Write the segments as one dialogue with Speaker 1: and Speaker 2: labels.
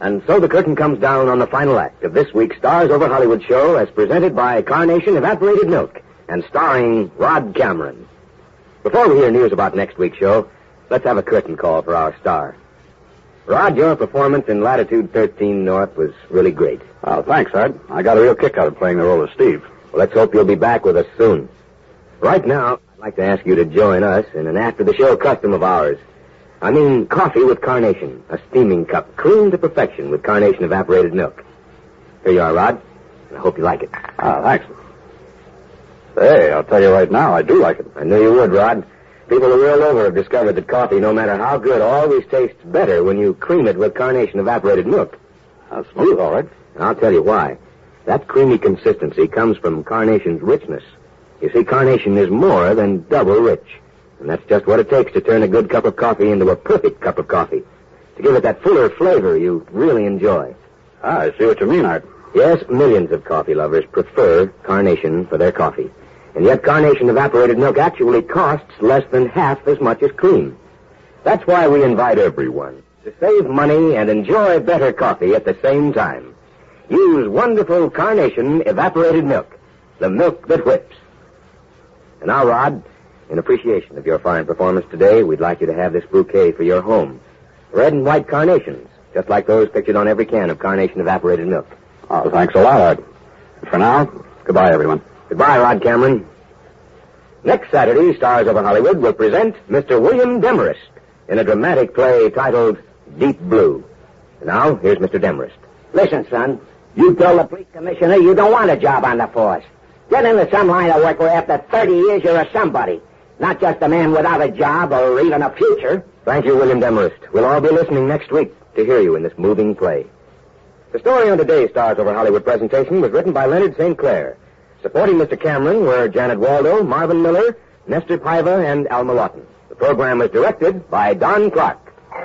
Speaker 1: And so the curtain comes down on the final act of this week's Stars Over Hollywood show as presented by Carnation Evaporated Milk and starring Rod Cameron. Before we hear news about next week's show, let's have a curtain call for our star. Rod, your performance in Latitude 13 North was really great.
Speaker 2: Oh, thanks, Art. I got a real kick out of playing the role of Steve.
Speaker 1: Well, let's hope you'll be back with us soon. Right now, I'd like to ask you to join us in an after-the-show custom of ours. I mean, coffee with Carnation, a steaming cup, creamed to perfection with Carnation Evaporated Milk. Here you are, Rod, and I hope you like it.
Speaker 2: Ah, thanks. Hey, I'll tell you right now, I do like it.
Speaker 1: I knew you would, Rod. People the world over have discovered that coffee, no matter how good, always tastes better when you cream it with Carnation Evaporated Milk.
Speaker 2: That's smooth, all right.
Speaker 1: And I'll tell you why. That creamy consistency comes from Carnation's richness. You see, Carnation is more than double rich. And that's just what it takes to turn a good cup of coffee into a perfect cup of coffee. To give it that fuller flavor you really enjoy.
Speaker 2: Ah, I see what you mean, Art.
Speaker 1: Yes, millions of coffee lovers prefer Carnation for their coffee. And yet Carnation Evaporated Milk actually costs less than half as much as cream. That's why we invite everyone to save money and enjoy better coffee at the same time. Use wonderful Carnation Evaporated Milk, the milk that whips. And now, Rod, in appreciation of your fine performance today, we'd like you to have this bouquet for your home. Red and white carnations, just like those pictured on every can of Carnation Evaporated Milk.
Speaker 2: Oh, thanks a lot, Art. For now, goodbye, everyone.
Speaker 1: Goodbye, Rod Cameron. Next Saturday, Stars Over Hollywood will present Mr. William Demarest in a dramatic play titled Deep Blue. And now, here's Mr. Demarest.
Speaker 3: Listen, son, you tell the police commissioner you don't want a job on the force. Get into some line of work where after 30 years you're a somebody. Not just a man without a job or even a future.
Speaker 1: Thank you, William Demarest. We'll all be listening next week to hear you in this moving play. The story on today's Stars Over Hollywood presentation was written by Leonard St. Clair. Supporting Mr. Cameron were Janet Waldo, Marvin Miller, Nestor Paiva, and Alma Lawton. The program was directed by Don Clark.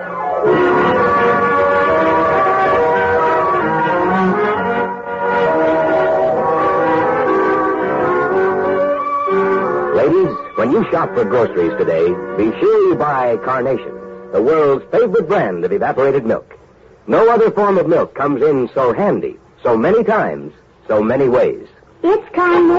Speaker 1: Ladies, when you shop for groceries today, be sure you buy Carnation, the world's favorite brand of evaporated milk. No other form of milk comes in so handy, so many times, so many ways.
Speaker 4: It's Carnation.